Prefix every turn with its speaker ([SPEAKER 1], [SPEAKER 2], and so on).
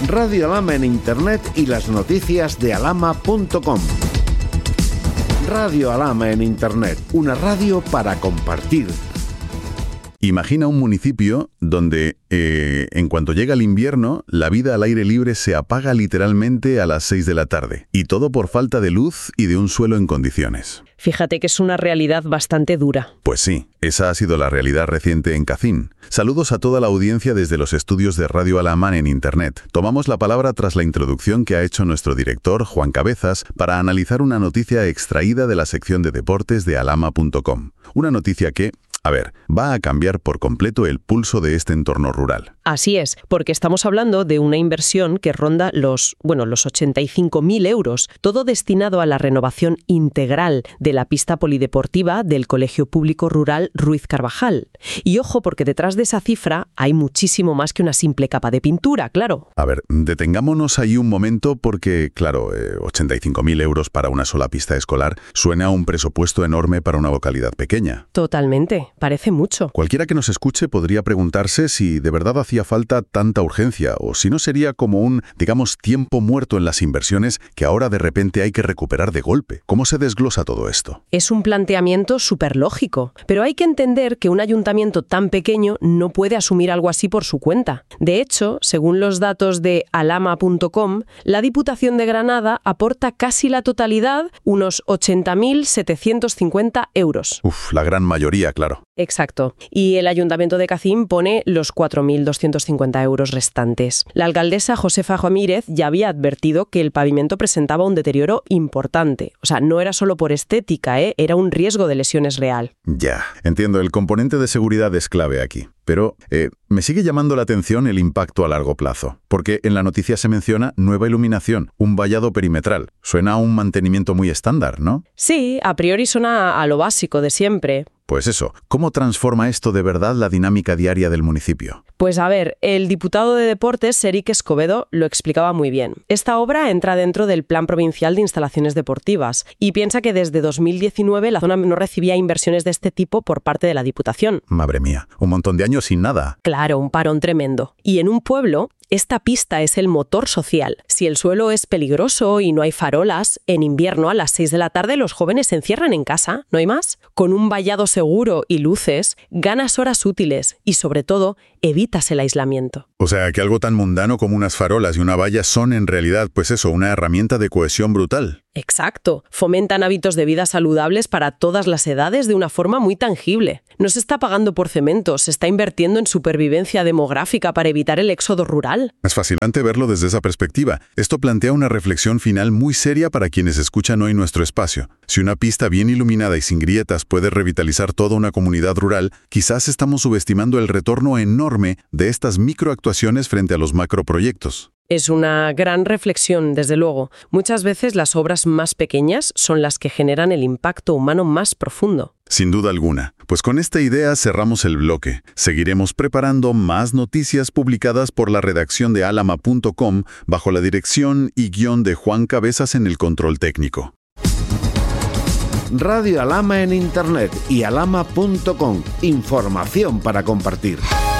[SPEAKER 1] Radio Alhama en Internet y las noticias de alhama.com. Radio Alhama en Internet, una radio para compartir.
[SPEAKER 2] Imagina un municipio donde, en cuanto llega el invierno, la vida al aire libre se apaga literalmente a las 6 de la tarde. Y todo por falta de luz y de un suelo en condiciones.
[SPEAKER 3] Fíjate que es una realidad bastante dura.
[SPEAKER 2] Pues sí, esa ha sido la realidad reciente en Kacín. Saludos a toda la audiencia desde los estudios de Radio Alhama en Internet. Tomamos la palabra tras la introducción que ha hecho nuestro director, Juan Cabezas, para analizar una noticia extraída de la sección de deportes de alhama.com. Una noticia que, va a cambiar por completo el pulso de este entorno rural.
[SPEAKER 3] Así es, porque estamos hablando de una inversión que ronda los 85.000 euros, todo destinado a la renovación integral de la pista polideportiva del Colegio Público Rural Ruiz Carvajal. Y ojo, porque detrás de esa cifra hay muchísimo más que una simple capa de pintura, claro.
[SPEAKER 2] Detengámonos ahí un momento porque, claro, 85.000 euros para una sola pista escolar suena a un presupuesto enorme para una localidad pequeña.
[SPEAKER 3] Totalmente, parece mucho.
[SPEAKER 2] Cualquiera que nos escuche podría preguntarse si de verdad hacía falta tanta urgencia o si no sería como un, tiempo muerto en las inversiones que ahora de repente hay que recuperar de golpe. ¿Cómo se desglosa todo esto?
[SPEAKER 3] Es un planteamiento súper lógico, pero hay que entender que un ayuntamiento tan pequeño no puede asumir algo así por su cuenta. De hecho, según los datos de alhama.com, la Diputación de Granada aporta casi la totalidad, unos 80.750 euros.
[SPEAKER 2] La gran mayoría, claro.
[SPEAKER 3] Exacto. Y el Ayuntamiento de Kacín pone los 4.250 euros restantes. La alcaldesa Josefa Ramírez ya había advertido que el pavimento presentaba un deterioro importante. O sea, no era solo por estética, era un riesgo de lesiones real.
[SPEAKER 2] Ya, entiendo, el componente de seguridad es clave aquí. Pero me sigue llamando la atención el impacto a largo plazo, porque en la noticia se menciona nueva iluminación, un vallado perimetral. Suena a un mantenimiento muy estándar, ¿no?
[SPEAKER 3] Sí, a priori suena a lo básico de siempre.
[SPEAKER 2] Pues eso, ¿cómo transforma esto de verdad la dinámica diaria del municipio?
[SPEAKER 3] Pues el diputado de Deportes, Eric Escobedo, lo explicaba muy bien. Esta obra entra dentro del Plan Provincial de Instalaciones Deportivas y piensa que desde 2019 la zona no recibía inversiones de este tipo por parte de la Diputación.
[SPEAKER 2] Madre mía, un montón de años sin nada.
[SPEAKER 3] Claro, un parón tremendo. Y en un pueblo, esta pista es el motor social. Si el suelo es peligroso y no hay farolas, en invierno a las 6 de la tarde los jóvenes se encierran en casa, ¿no hay más? Con un vallado seguro y luces, ganas horas útiles y, sobre todo, evitas el aislamiento.
[SPEAKER 2] O sea, que algo tan mundano como unas farolas y una valla son en realidad, una herramienta de cohesión brutal.
[SPEAKER 3] Exacto. Fomentan hábitos de vida saludables para todas las edades de una forma muy tangible. No se está pagando por cemento, se está invirtiendo en supervivencia demográfica para evitar el éxodo rural.
[SPEAKER 2] Es fascinante verlo desde esa perspectiva. Esto plantea una reflexión final muy seria para quienes escuchan hoy nuestro espacio. Si una pista bien iluminada y sin grietas puede revitalizar toda una comunidad rural, quizás estamos subestimando el retorno enorme de estas microactuaciones frente a los macroproyectos.
[SPEAKER 3] Es una gran reflexión, desde luego. Muchas veces las obras más pequeñas son las que generan el impacto humano más profundo.
[SPEAKER 2] Sin duda alguna. Pues con esta idea cerramos el bloque. Seguiremos preparando más noticias publicadas por la redacción de alhama.com bajo la dirección y guión de Juan Cabezas en el control técnico.
[SPEAKER 1] Radio Alhama en Internet y alhama.com. Información para compartir.